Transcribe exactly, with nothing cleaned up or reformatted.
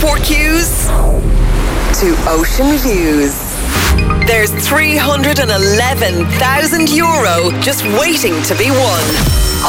airport queues to ocean views. There's three hundred eleven thousand euro just waiting to be won.